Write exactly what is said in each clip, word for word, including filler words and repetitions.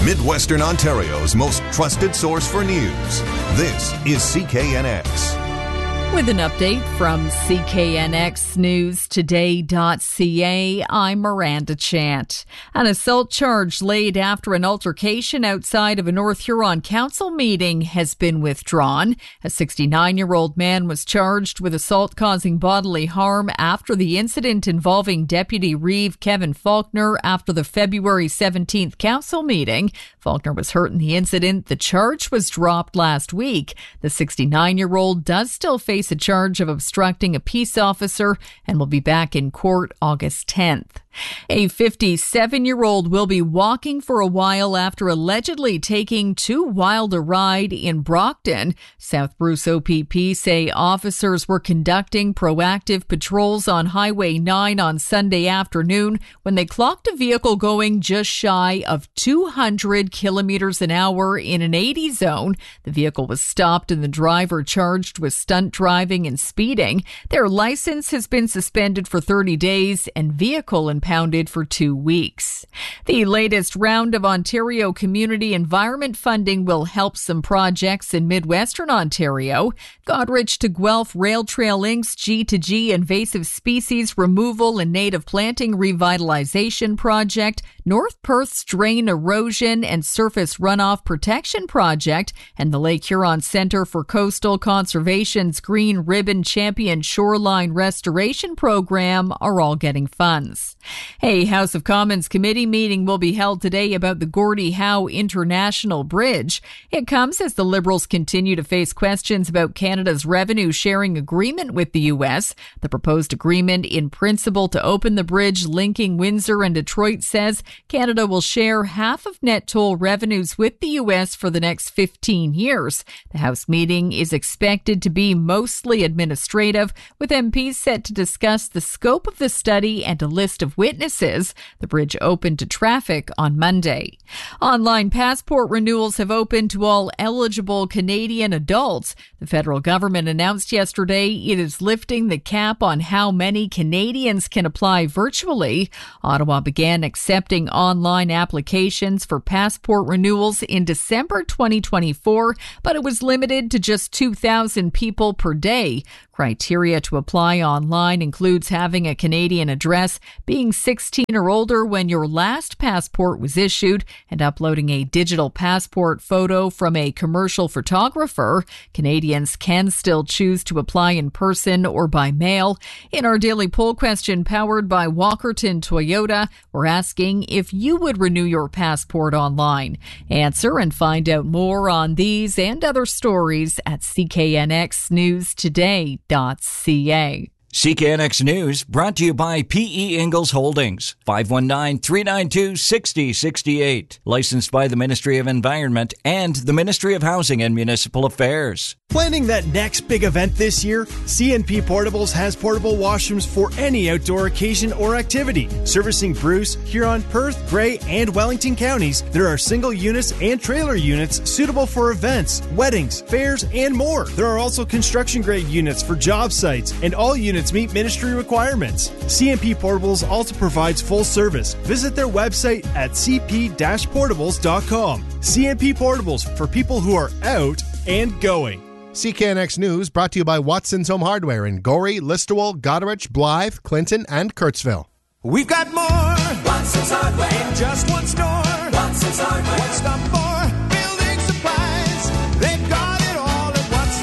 Midwestern Ontario's most trusted source for news. This is C K N X. With an update from C K N X News Today dot C A, I'm Miranda Chant. An assault charge laid after an altercation outside of a North Huron Council meeting has been withdrawn. A sixty-nine-year-old man was charged with assault causing bodily harm after the incident involving Deputy Reeve Kevin Faulkner after the February seventeenth Council meeting. Faulkner was hurt in the incident. The charge was dropped last week. The sixty-nine-year-old does still face a charge of obstructing a peace officer and will be back in court August tenth. A fifty-seven-year-old will be walking for a while after allegedly taking too wild a ride in Brockton. South Bruce O P P say officers were conducting proactive patrols on Highway nine on Sunday afternoon when they clocked a vehicle going just shy of two hundred kilometers an hour in an eighty zone. The vehicle was stopped and the driver charged with stunt driving and speeding. Their license has been suspended for thirty days and vehicle and impounded for two weeks. The latest round of Ontario community environment funding will help some projects in Midwestern Ontario. Goderich to Guelph Rail Trail Incorporated's G to G invasive species removal and native planting revitalization project, North Perth's drain erosion and surface runoff protection project, and the Lake Huron Centre for Coastal Conservation's Green Ribbon Champion Shoreline Restoration Program are all getting funds. A House of Commons committee meeting will be held today about the Gordie Howe International Bridge. It comes as the Liberals continue to face questions about Canada's revenue sharing agreement with the U S. The proposed agreement in principle to open the bridge linking Windsor and Detroit says Canada will share half of net toll revenues with the U S for the next fifteen years. The House meeting is expected to be mostly administrative, with M Ps set to discuss the scope of the study and a list of witnesses. The bridge opened to traffic on Monday. Online passport renewals have opened to all eligible Canadian adults. The federal government announced yesterday it is lifting the cap on how many Canadians can apply virtually. Ottawa began accepting online applications for passport renewals in December twenty twenty-four, but it was limited to just two thousand people per day. Criteria to apply online includes having a Canadian address, being sixteen or older when your last passport was issued, and uploading a digital passport photo from a commercial photographer. Canadians can still choose to apply in person or by mail. In our daily poll question powered by Walkerton Toyota, we're asking if you would renew your passport online. Answer and find out more on these and other stories at C K N X News Today dot C A. C K N X News brought to you by P E. Ingalls Holdings, five one nine, three nine two, six zero six eight. Licensed by the Ministry of Environment and the Ministry of Housing and Municipal Affairs. Planning that next big event this year? C N P Portables has portable washrooms for any outdoor occasion or activity. Servicing Bruce, Huron, Perth, Grey, and Wellington counties, there are single units and trailer units suitable for events, weddings, fairs, and more. There are also construction-grade units for job sites, and all units meet ministry requirements. C N P Portables also provides full service. Visit their website at c p dash portables dot com. C N P Portables, for people who are out and going. C K N X News brought to you by Watson's Home Hardware in Gorey, Listowel, Goderich, Blythe, Clinton, and Kurtzville. We've got more Watson's Hardware in just one store. Watson's Hardware. One stop for building supplies. They've got it all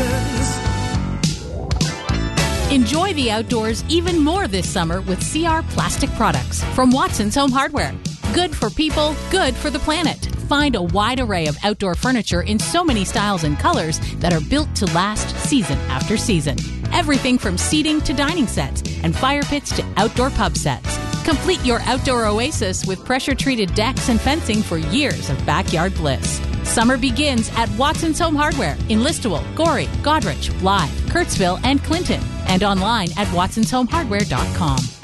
at Watson's. Enjoy the outdoors even more this summer with C R Plastic Products from Watson's Home Hardware. Good for people, good for the planet. Find a wide array of outdoor furniture in so many styles and colors that are built to last season after season. Everything from seating to dining sets and fire pits to outdoor pub sets. Complete your outdoor oasis with pressure-treated decks and fencing for years of backyard bliss. Summer begins at Watson's Home Hardware in Listowel, Gorey, Goderich, Blythe, Kurtzville, and Clinton, and online at watsons home hardware dot com.